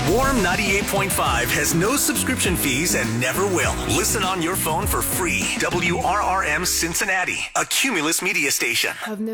Warm 98.5 has no subscription fees and never will. Listen on your phone for free. WRRM Cincinnati, a Cumulus media station.